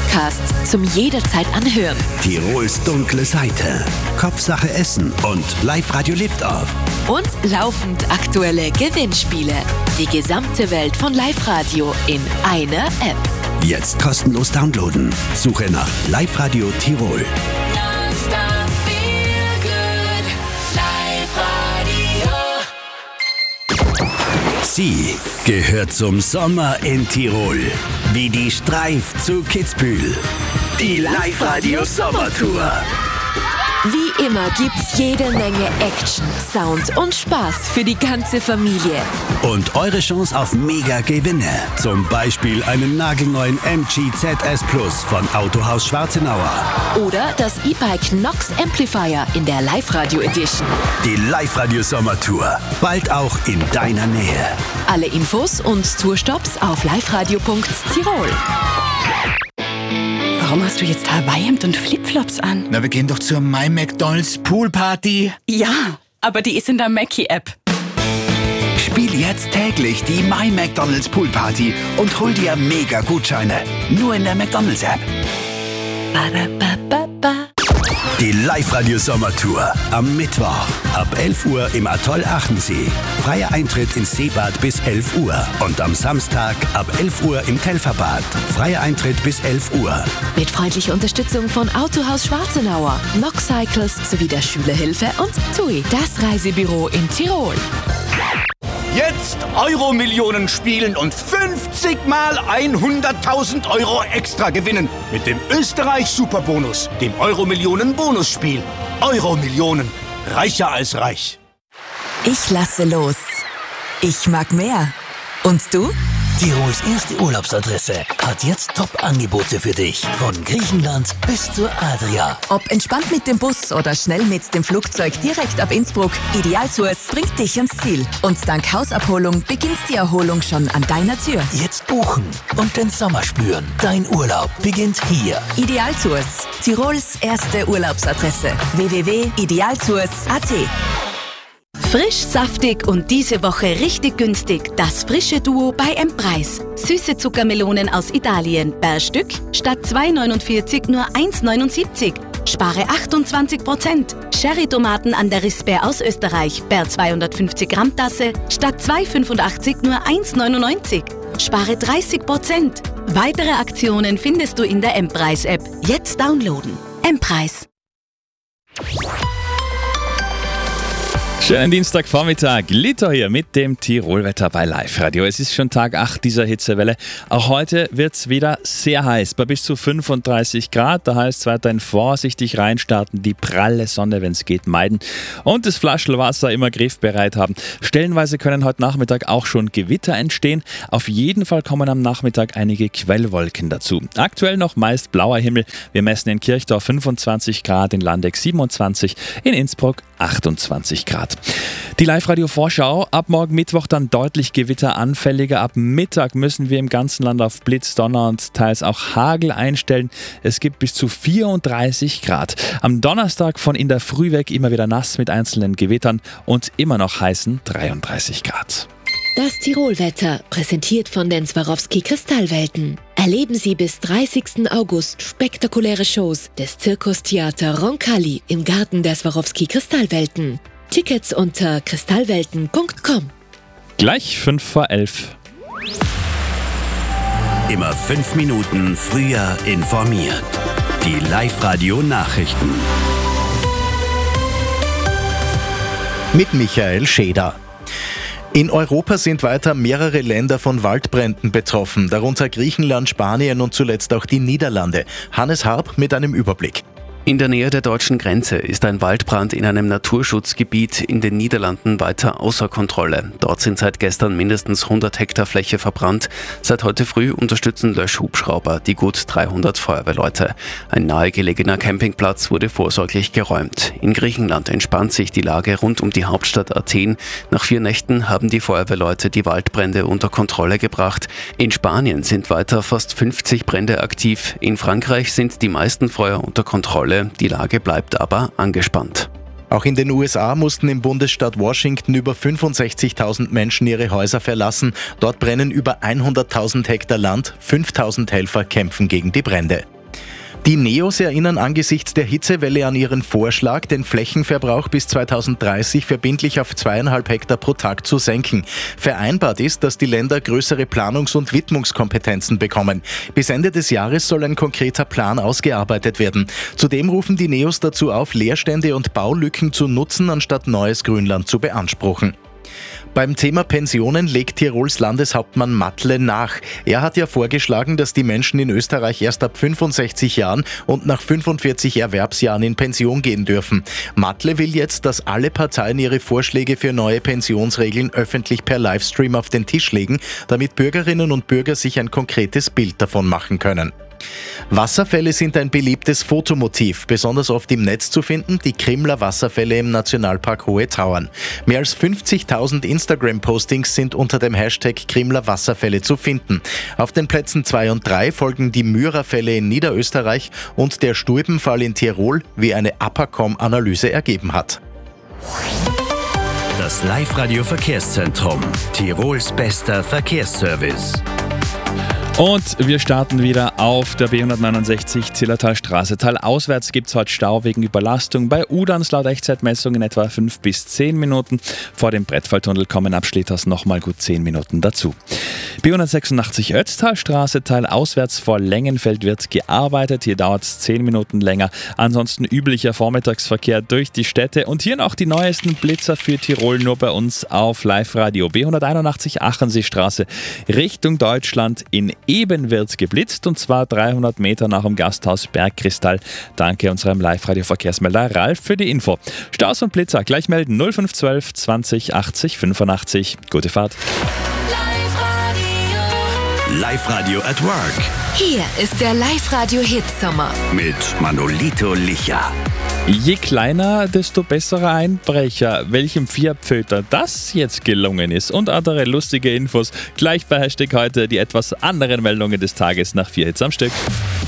Podcast zum jederzeit anhören. Tirols dunkle Seite, Kopfsache Essen und Live-Radio Lift-Off. Und laufend aktuelle Gewinnspiele. Die gesamte Welt von Live-Radio in einer App. Jetzt kostenlos downloaden. Suche nach Live-Radio Tirol. Sie gehört zum Sommer in Tirol. Wie die Streif zu Kitzbühel. Die Live-Radio Sommertour. Wie immer gibt's jede Menge Action, Sound und Spaß für die ganze Familie. Und eure Chance auf Mega-Gewinne. Zum Beispiel einen nagelneuen MG ZS Plus von Autohaus Schwarzenauer. Oder das E-Bike Nox Amplifier in der Live-Radio Edition. Die Live-Radio Sommertour. Bald auch in deiner Nähe. Alle Infos und Tourstops auf liveradio.tirol. Warum hast du jetzt Hawaii-Hemd und Flipflops an? Na, wir gehen doch zur My McDonald's Poolparty. Ja, aber die ist in der Mackie-App. Spiel jetzt täglich die My McDonald's Poolparty und hol dir Mega-Gutscheine. Nur in der McDonald's-App. Die Live-Radio Sommertour am Mittwoch ab 11 Uhr im Atoll Achensee. Freier Eintritt ins Seebad bis 11 Uhr. Und am Samstag ab 11 Uhr im Telferbad. Freier Eintritt bis 11 Uhr. Mit freundlicher Unterstützung von Autohaus Schwarzenauer, Nox Cycles sowie der Schülerhilfe und TUI, das Reisebüro in Tirol. Jetzt Euro-Millionen spielen und 50 mal 100.000 Euro extra gewinnen. Mit dem Österreich-Superbonus, dem Euro-Millionen-Bonusspiel. Euro-Millionen. Reicher als reich. Ich lasse los. Ich mag mehr. Und du? Tirols erste Urlaubsadresse hat jetzt Top-Angebote für dich. Von Griechenland bis zur Adria. Ob entspannt mit dem Bus oder schnell mit dem Flugzeug direkt ab Innsbruck, Idealtours bringt dich ans Ziel. Und dank Hausabholung beginnt die Erholung schon an deiner Tür. Jetzt buchen und den Sommer spüren. Dein Urlaub beginnt hier. Idealtours, Tirols erste Urlaubsadresse. www.idealtours.at. Frisch, saftig und diese Woche richtig günstig. Das frische Duo bei M-Preis. Süße Zuckermelonen aus Italien. Per Stück statt 2,49 nur 1,79. Spare 28%. Sherry-Tomaten an der Rispe aus Österreich. Per 250 Gramm Tasse statt 2,85 nur 1,99. Spare 30%. Weitere Aktionen findest du in der M-Preis-App. Jetzt downloaden. M-Preis. Schönen Dienstagvormittag, Lito hier mit dem Tirolwetter bei Live-Radio. Es ist schon Tag 8 dieser Hitzewelle. Auch heute wird es wieder sehr heiß, bei bis zu 35 Grad. Da heißt es weiterhin vorsichtig reinstarten, die pralle Sonne, wenn es geht, meiden und das Flaschenwasser immer griffbereit haben. Stellenweise können heute Nachmittag auch schon Gewitter entstehen. Auf jeden Fall kommen am Nachmittag einige Quellwolken dazu. Aktuell noch meist blauer Himmel. Wir messen in Kirchdorf 25 Grad, in Landeck 27, in Innsbruck 28 Grad. Die Live-Radio-Vorschau, ab morgen Mittwoch dann deutlich gewitteranfälliger. Ab Mittag müssen wir im ganzen Land auf Blitz, Donner und teils auch Hagel einstellen. Es gibt bis zu 34 Grad. Am Donnerstag von in der Früh weg immer wieder nass mit einzelnen Gewittern und immer noch heißen 33 Grad. Das Tirolwetter, präsentiert von den Swarovski Kristallwelten. Erleben Sie bis 30. August spektakuläre Shows des Zirkustheater Roncalli im Garten der Swarovski Kristallwelten. Tickets unter kristallwelten.com. Gleich 5 vor 11. Immer 5 Minuten früher informiert. Die Live-Radio-Nachrichten. Mit Michael Scheder. In Europa sind weiter mehrere Länder von Waldbränden betroffen, darunter Griechenland, Spanien und zuletzt auch die Niederlande. Hannes Harb mit einem Überblick. In der Nähe der deutschen Grenze ist ein Waldbrand in einem Naturschutzgebiet in den Niederlanden weiter außer Kontrolle. Dort sind seit gestern mindestens 100 Hektar Fläche verbrannt. Seit heute früh unterstützen Löschhubschrauber die gut 300 Feuerwehrleute. Ein nahegelegener Campingplatz wurde vorsorglich geräumt. In Griechenland entspannt sich die Lage rund um die Hauptstadt Athen. Nach 4 Nächten haben die Feuerwehrleute die Waldbrände unter Kontrolle gebracht. In Spanien sind weiter fast 50 Brände aktiv. In Frankreich sind die meisten Feuer unter Kontrolle. Die Lage bleibt aber angespannt. Auch in den USA mussten im Bundesstaat Washington über 65.000 Menschen ihre Häuser verlassen. Dort brennen über 100.000 Hektar Land. 5.000 Helfer kämpfen gegen die Brände. Die NEOS erinnern angesichts der Hitzewelle an ihren Vorschlag, den Flächenverbrauch bis 2030 verbindlich auf 2,5 Hektar pro Tag zu senken. Vereinbart ist, dass die Länder größere Planungs- und Widmungskompetenzen bekommen. Bis Ende des Jahres soll ein konkreter Plan ausgearbeitet werden. Zudem rufen die NEOS dazu auf, Leerstände und Baulücken zu nutzen, anstatt neues Grünland zu beanspruchen. Beim Thema Pensionen legt Tirols Landeshauptmann Matle nach. Er hat ja vorgeschlagen, dass die Menschen in Österreich erst ab 65 Jahren und nach 45 Erwerbsjahren in Pension gehen dürfen. Matle will jetzt, dass alle Parteien ihre Vorschläge für neue Pensionsregeln öffentlich per Livestream auf den Tisch legen, damit Bürgerinnen und Bürger sich ein konkretes Bild davon machen können. Wasserfälle sind ein beliebtes Fotomotiv, besonders oft im Netz zu finden, die Krimler Wasserfälle im Nationalpark Hohe Tauern. Mehr als 50.000 Instagram-Postings sind unter dem Hashtag Krimler Wasserfälle zu finden. Auf den Plätzen 2 und 3 folgen die Myrerfälle in Niederösterreich und der Stulbenfall in Tirol, wie eine APACOM-Analyse ergeben hat. Das Live-Radio Verkehrszentrum. Tirols bester Verkehrsservice. Und wir starten wieder auf der B169 Zillertalstraße. Auswärts gibt es heute Stau wegen Überlastung. Bei Udans laut Echtzeitmessung in etwa 5 bis 10 Minuten. Vor dem Brettfalltunnel kommen ab Schlitters nochmal gut 10 Minuten dazu. B186 Ötztalstraße, auswärts vor Längenfeld wird gearbeitet. Hier dauert es 10 Minuten länger. Ansonsten üblicher Vormittagsverkehr durch die Städte. Und hier noch die neuesten Blitzer für Tirol, nur bei uns auf Live-Radio. B181 Achenseestraße Richtung Deutschland in Eben wird geblitzt, und zwar 300 Meter nach dem Gasthaus Bergkristall. Danke unserem Live-Radio-Verkehrsmelder Ralf für die Info. Staus und Blitzer gleich melden 0512 20 80 85. Gute Fahrt. Live-Radio at Work. Hier ist der Live-Radio-Hitsommer Mit Manolito Licha. Je kleiner, desto besserer Einbrecher. Welchem Vierpföter das jetzt gelungen ist und andere lustige Infos gleich bei Hashtag heute, die etwas anderen Meldungen des Tages nach 4 Hits am Stück.